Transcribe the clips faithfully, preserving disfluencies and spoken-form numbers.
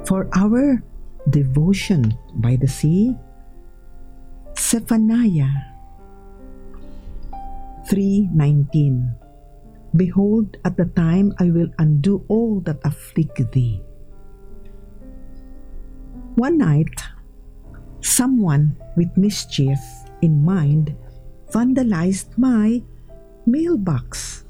For our devotion by the sea, Zephaniah three nineteen. Behold, at the time I will undo all that afflict thee. One night, someone with mischief in mind vandalized my mailbox.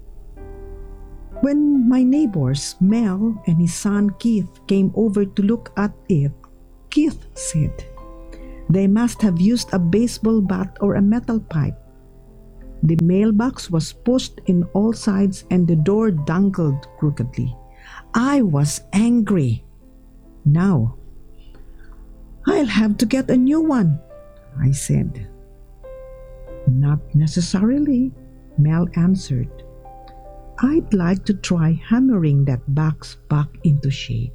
When my neighbors, Mel and his son Keith, came over to look at it, Keith said, they must have used a baseball bat or a metal pipe. The mailbox was pushed in all sides and the door dangled crookedly. I was angry. Now, I'll have to get a new one, I said. Not necessarily, Mel answered. I'd like to try hammering that box back into shape.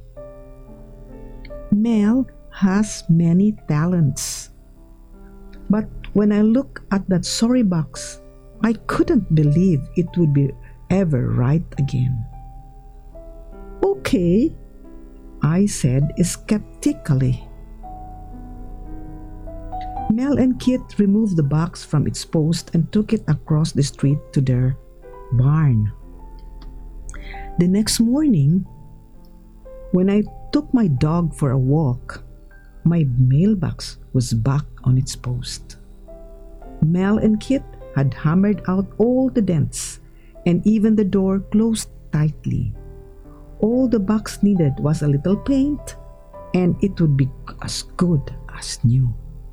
Mel has many talents. But when I look at that sorry box, I couldn't believe it would be ever right again. Okay, I said skeptically. Mel and Kit removed the box from its post and took it across the street to their barn. The next morning, when I took my dog for a walk, my mailbox was back on its post. Mel and Kit had hammered out all the dents, and even the door closed tightly. All the box needed was a little paint, and it would be as good as new.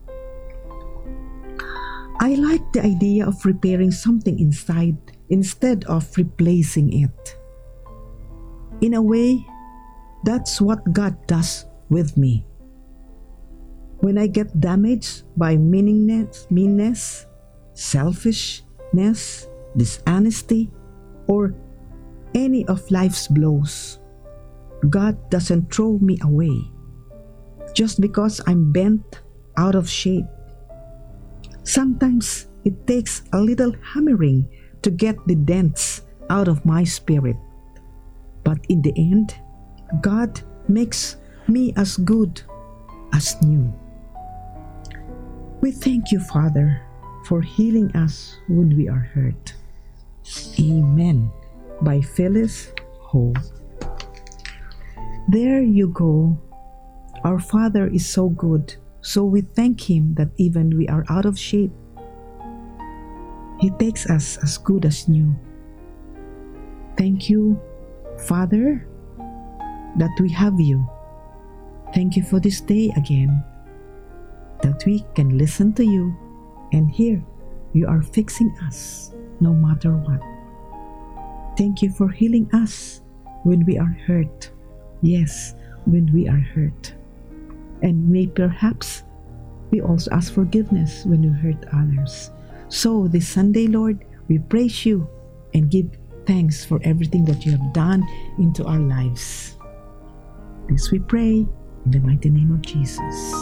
I like the idea of repairing something inside instead of replacing it. In a way, that's what God does with me. When I get damaged by meaningless, meanness, selfishness, dishonesty, or any of life's blows, God doesn't throw me away just because I'm bent out of shape. Sometimes it takes a little hammering to get the dents out of my spirit. But in the end, God makes me as good as new. We thank you, Father, for healing us when we are hurt. Amen. By Phyllis Ho. There you go. Our Father is so good, so we thank Him that even we are out of shape, He takes us as good as new. Thank you, Father, that we have you. Thank you for this day again, that we can listen to you and hear you are fixing us no matter what. Thank you for healing us when we are hurt. Yes, when we are hurt. And may perhaps we also ask forgiveness when we hurt others. So this Sunday, Lord, we praise you and give thanks for everything that you have done into our lives. This we pray in the mighty name of Jesus.